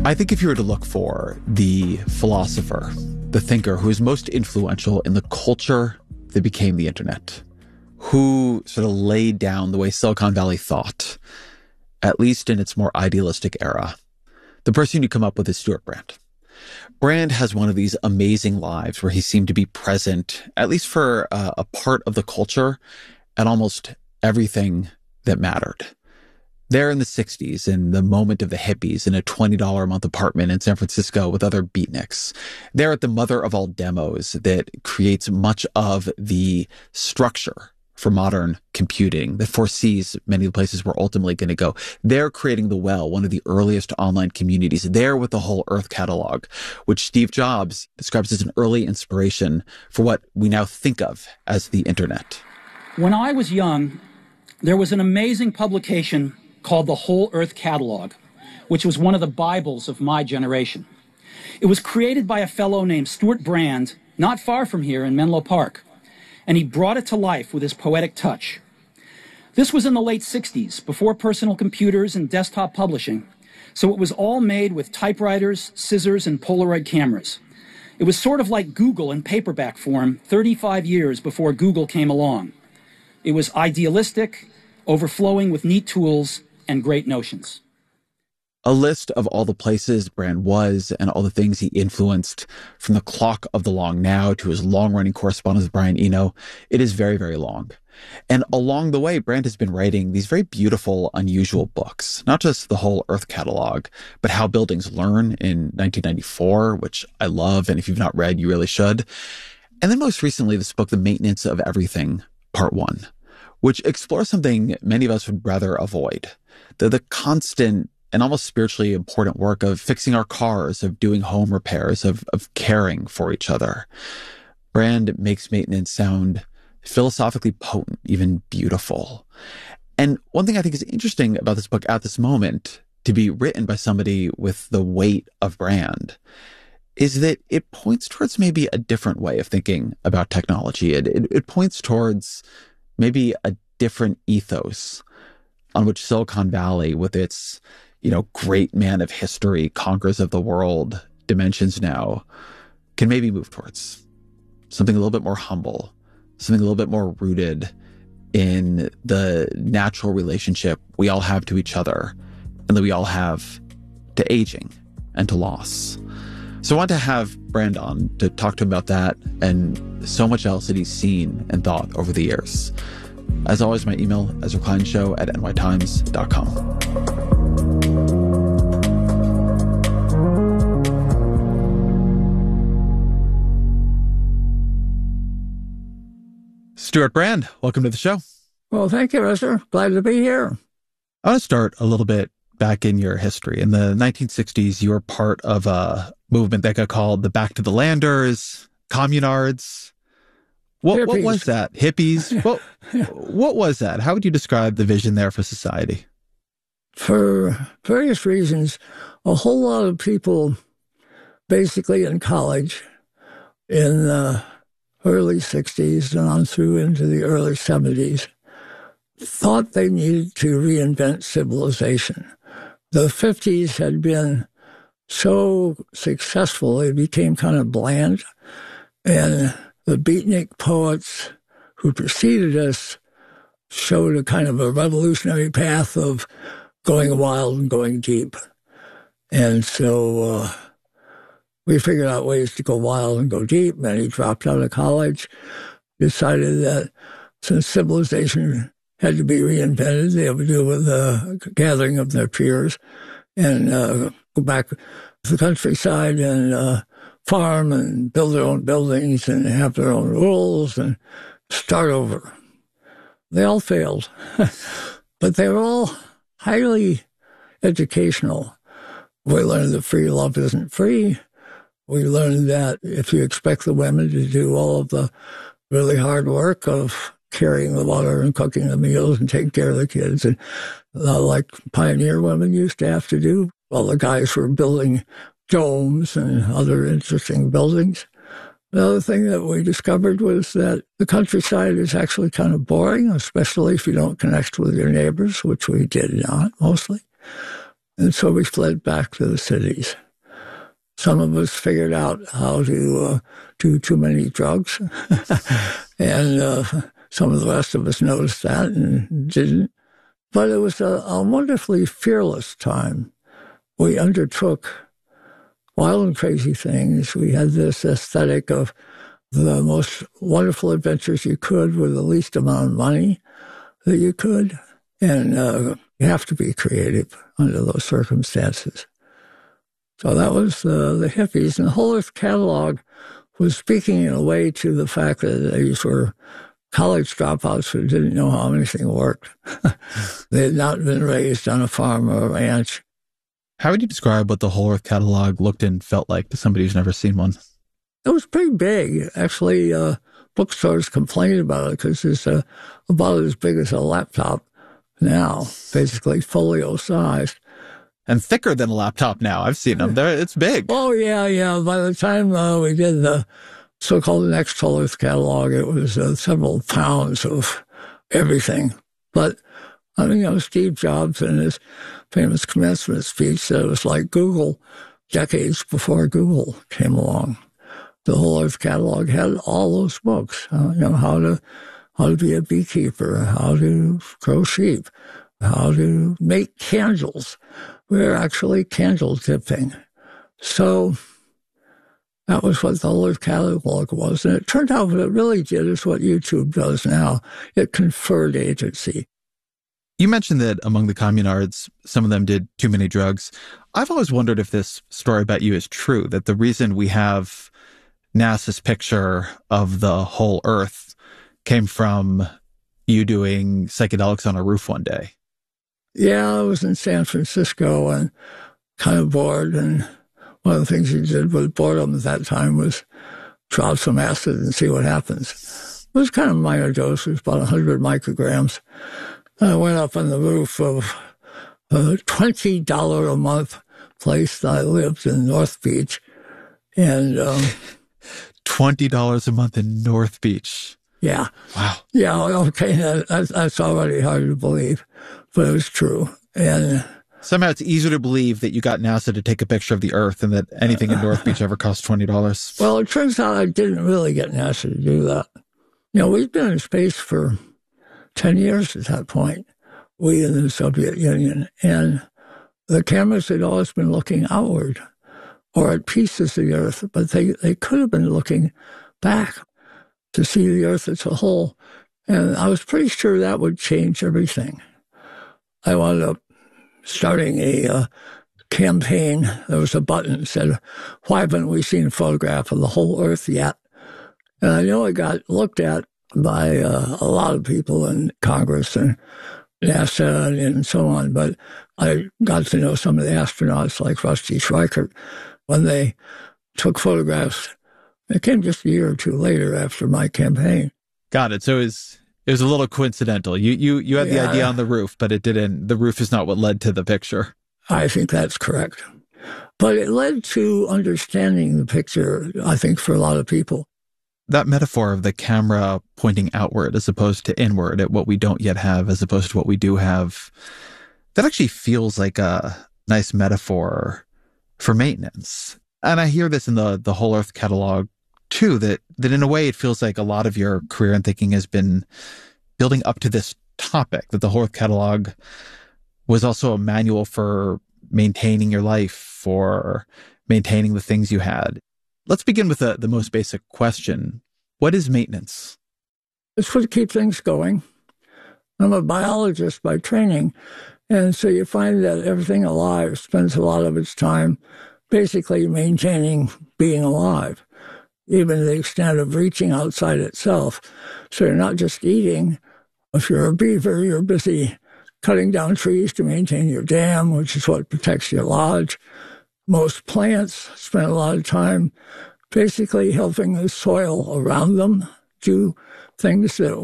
I think if you were to look for the philosopher, the thinker who is most influential in the culture that became the internet, who sort of laid down the way Silicon Valley thought, at least in its more idealistic era, the person you come up with is Stewart Brand. Brand has one of these amazing lives where he seemed to be present, at least for a part of the culture, at almost everything that mattered. There in the 60s, in the moment of the hippies, in a $20 a month apartment in San Francisco with other beatniks. There at the mother of all demos that creates much of the structure for modern computing that foresees many of the places we're ultimately going to go. They're creating The Well, one of the earliest online communities. There with the Whole Earth catalog, which Steve Jobs describes as an early inspiration for what we now think of as the internet. When I was young, there was an amazing publication called the Whole Earth Catalog, which was one of the Bibles of my generation. It was created by a fellow named Stewart Brand, not far from here in Menlo Park, and he brought it to life with his poetic touch. This was in the late 60s, before personal computers and desktop publishing, so it was all made with typewriters, scissors, and Polaroid cameras. It was sort of like Google in paperback form 35 years before Google came along. It was idealistic, overflowing with neat tools and great notions. A list of all the places Brand was and all the things he influenced, from the Clock of the Long Now to his long-running correspondence with Brian Eno. It is very, very long. And along the way, Brand has been writing these very beautiful, unusual books, not just the Whole Earth catalog, but How Buildings Learn in 1994, which I love. And if you've not read, you really should. And then most recently, this book, The Maintenance of Everything, Part 1, which explores something many of us would rather avoid. The constant and almost spiritually important work of fixing our cars, of doing home repairs, of caring for each other. Brand makes maintenance sound philosophically potent, even beautiful. And one thing I think is interesting about this book at this moment, to be written by somebody with the weight of Brand, is that it points towards maybe a different way of thinking about technology. It points towards maybe a different ethos on which Silicon Valley, with its, great man of history, conquerors of the world dimensions now, can maybe move towards something a little bit more humble, something a little bit more rooted in the natural relationship we all have to each other and that we all have to aging and to loss. So I want to have Brand on to talk to him about that and so much else that he's seen and thought over the years. As always, my email, EzraKleinShow@nytimes.com. Stewart Brand, welcome to the show. Well, thank you, Ezra. Glad to be here. I want to start a little bit back in your history. In the 1960s, you were part of a movement that got called the Back to the Landers, Communards. What was that? Hippies? What was that? How would you describe the vision there for society? For various reasons, a whole lot of people, basically in college, in the early 60s and on through into the early 70s, thought they needed to reinvent civilization. The 50s had been so successful, it became kind of bland, and the beatnik poets who preceded us showed a kind of a revolutionary path of going wild and going deep. And so we figured out ways to go wild and go deep. Many dropped out of college, decided that since civilization had to be reinvented, they would do with the gathering of their peers and go back to the countryside and farm and build their own buildings and have their own rules and start over. They all failed, but they were all highly educational. We learned that free love isn't free. We learned that if you expect the women to do all of the really hard work of carrying the water and cooking the meals and taking care of the kids, and like pioneer women used to have to do, while the guys were building domes and other interesting buildings. The other thing that we discovered was that the countryside is actually kind of boring, especially if you don't connect with your neighbors, which we did not, mostly. And so we fled back to the cities. Some of us figured out how to do too many drugs, and some of the rest of us noticed that and didn't. But it was a wonderfully fearless time. We undertook wild and crazy things. We had this aesthetic of the most wonderful adventures you could with the least amount of money that you could. And you have to be creative under those circumstances. So that was the hippies. And the Whole Earth Catalog was speaking in a way to the fact that these were college dropouts who didn't know how anything worked. They had not been raised on a farm or a ranch. How would you describe what the Whole Earth Catalog looked and felt like to somebody who's never seen one? It was pretty big. Actually, bookstores complained about it because it's about as big as a laptop now, basically folio-sized. And thicker than a laptop now. I've seen them. It's big. Oh, yeah. By the time we did the so-called next Whole Earth Catalog, it was several pounds of everything. But, Steve Jobs in his famous commencement speech said it was like Google decades before Google came along. The Whole Earth Catalog had all those books, how to be a beekeeper, how to grow sheep, how to make candles. We were actually candle tipping. So that was what the Whole Earth Catalog was. And it turned out what it really did is what YouTube does now. It conferred agency. You mentioned that among the communards, some of them did too many drugs. I've always wondered if this story about you is true, that the reason we have NASA's picture of the whole Earth came from you doing psychedelics on a roof one day. Yeah, I was in San Francisco and kind of bored. And one of the things you did with boredom at that time was drop some acid and see what happens. It was kind of minor dose. It was about 100 micrograms. I went up on the roof of a $20 a month place that I lived in North Beach. And $20 a month in North Beach. Yeah. Wow. Yeah, okay, that's already hard to believe, but it was true. And somehow it's easier to believe that you got NASA to take a picture of the Earth and that anything in North Beach ever cost $20. Well, it turns out I didn't really get NASA to do that. We'd been in space for 10 years at that point, we in the Soviet Union, and the cameras had always been looking outward or at pieces of the Earth, but they could have been looking back to see the Earth as a whole. And I was pretty sure that would change everything. I wound up starting a campaign. There was a button that said, "Why haven't we seen a photograph of the whole Earth yet?" And I know it got looked at by a lot of people in Congress and NASA and so on, but I got to know some of the astronauts like Rusty Schweickart when they took photographs. It came just a year or two later after my campaign. Got it. So it was a little coincidental. You had the idea on the roof, but the roof is not what led to the picture. I think that's correct. But it led to understanding the picture, I think, for a lot of people. That metaphor of the camera pointing outward as opposed to inward at what we don't yet have as opposed to what we do have, that actually feels like a nice metaphor for maintenance. And I hear this in the Whole Earth Catalog too, that in a way it feels like a lot of your career and thinking has been building up to this topic, that the Whole Earth Catalog was also a manual for maintaining your life, for maintaining the things you had. Let's begin with the most basic question. What is maintenance? It's what keeps things going. I'm a biologist by training, and so you find that everything alive spends a lot of its time basically maintaining being alive, even to the extent of reaching outside itself. So you're not just eating. If you're a beaver, you're busy cutting down trees to maintain your dam, which is what protects your lodge. Most plants spend a lot of time basically helping the soil around them do things that